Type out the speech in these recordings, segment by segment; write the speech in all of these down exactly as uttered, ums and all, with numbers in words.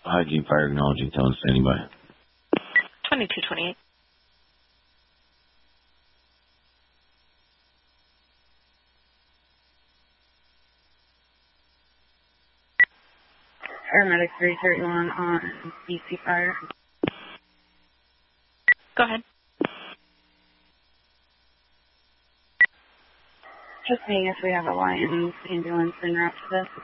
Hygiene Fire acknowledging tone standing by. twenty-two twenty-eight. Paramedic three thirty-one on B C Fire. Go ahead. Just seeing if we have a Lions ambulance en route to this.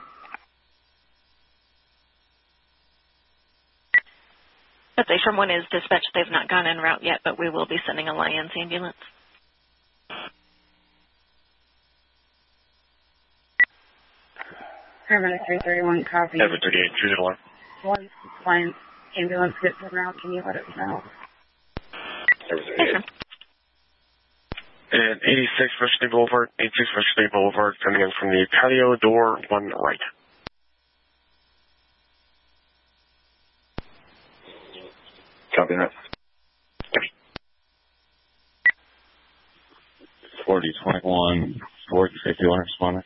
But they from one is dispatched. They've not gone en route yet, but we will be sending a Lions ambulance. Paramedic three thirty-one, copy. Ever thirty-eight, two zero one. Once Lions ambulance gets en route, can you let us know? Ever thirty-eight. And eighty-six Freshly Boulevard, eighty-six Freshly Boulevard, coming in from the patio door, one right. Copy that. forty twenty-one, forty fifty-one responding.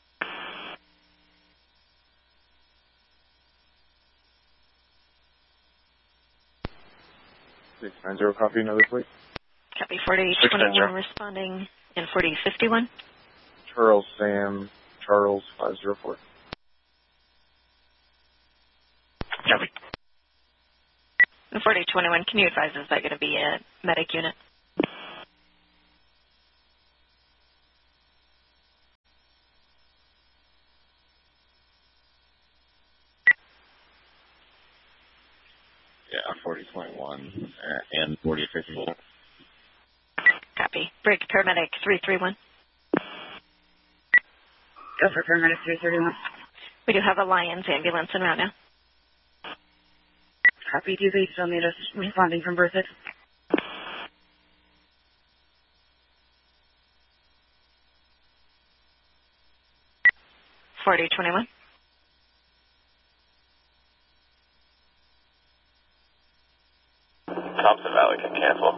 six nine zero, copy another fleet. Copy forty twenty-one responding in forty fifty-one. Charles Sam, Charles five zero four. Copy. forty twenty-one, can you advise, is that going to be a medic unit? Yeah, forty twenty-one and forty fifty-one. Copy. Brig Paramedic three three one. Go for Paramedic three thirty-one. We do have a Lions ambulance en route now. Copy. Do they still need us responding from Berthick? forty twenty-one. Thompson Valley can cancel.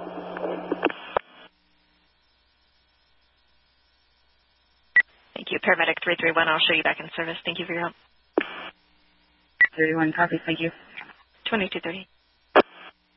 Thank you. Paramedic three three one, I'll show you back in service. Thank you for your help. thirty-one, copy. Thank you. twenty-two thirty.